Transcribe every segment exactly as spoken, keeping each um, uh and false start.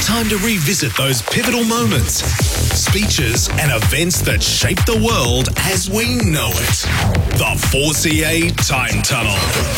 Time to revisit those pivotal moments, speeches and events that shaped the world as we know it. The four C A Time Tunnel.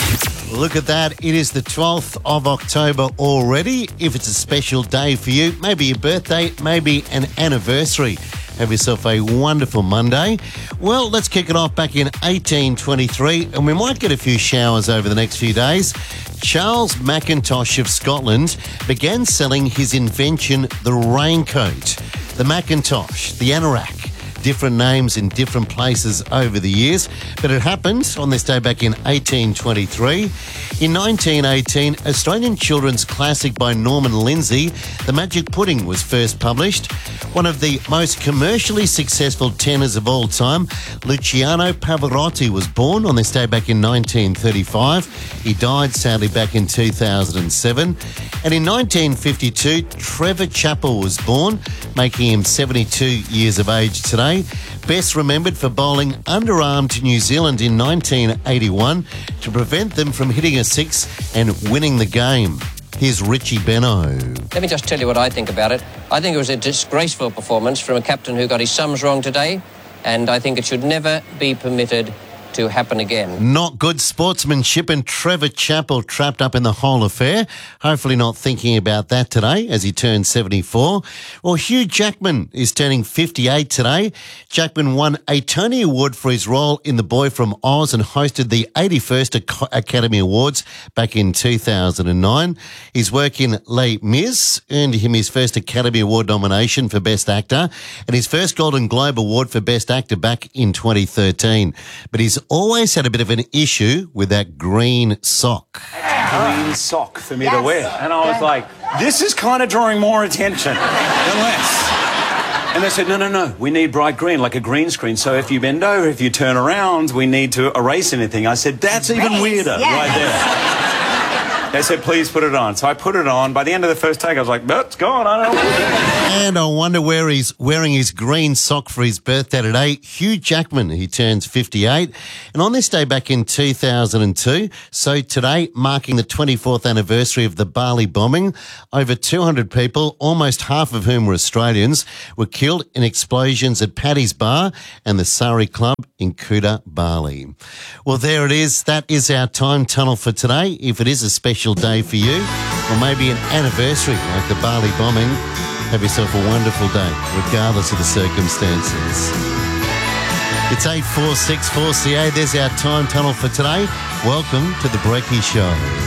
Look at that. It is the twelfth of October already. If it's a special day for you, maybe your birthday, maybe an anniversary. Have yourself a wonderful Monday. Well, let's kick it off back in eighteen twenty-three, and we might get a few showers over the next few days. Charles Mackintosh of Scotland began selling his invention, the raincoat. The Mackintosh, the anorak. Different names in different places over the years, but it happened on this day back in eighteen twenty-three. In nineteen eighteen, Australian children's classic by Norman Lindsay, The Magic Pudding, was first published. One of the most commercially successful tenors of all time, Luciano Pavarotti, was born on this day back in nineteen thirty-five. He died sadly back in two thousand seven. And in nineteen fifty-two, Trevor Chappell was born, making him seventy-two years of age today. Best remembered for bowling underarm to New Zealand in nineteen eighty-one to prevent them from hitting a six and winning the game. Here's Richie Benaud. Let me just tell you what I think about it. I think it was a disgraceful performance from a captain who got his sums wrong today, and I think it should never be permitted to happen again. Not good sportsmanship, and Trevor Chappell trapped up in the whole affair. Hopefully not thinking about that today as he turned seventy-four. Well, Hugh Jackman is turning fifty-eight today. Jackman won a Tony Award for his role in The Boy from Oz and hosted the eighty-first Academy Awards back in two thousand nine. His work in Les Mis earned him his first Academy Award nomination for Best Actor and his first Golden Globe Award for Best Actor back in twenty thirteen. But he's always had a bit of an issue with that green sock. Green sock for me yes. to wear. And I was like, this is kind of drawing more attention than less. And they said, no, no, no, we need bright green, like a green screen. So if you bend over, if you turn around, we need to erase anything. I said, that's even weirder yeah. right there. They said, please put it on. So I put it on. By the end of the first take, I was like, oh, it's gone. I don't know. And I wonder where he's wearing his green sock for his birthday today. Hugh Jackman, he turns fifty-eight. And on this day back in two thousand two, so today marking the twenty-fourth anniversary of the Bali bombing, over two hundred people, almost half of whom were Australians, were killed in explosions at Paddy's Bar and the Sari Club in Kuta, Bali. Well, there it is. That is our time tunnel for today. If it is a special day for you, or maybe an anniversary like the Bali bombing, have yourself a wonderful day, regardless of the circumstances. It's eight four six four C A. There's our time tunnel for today. Welcome to the Breaky Show.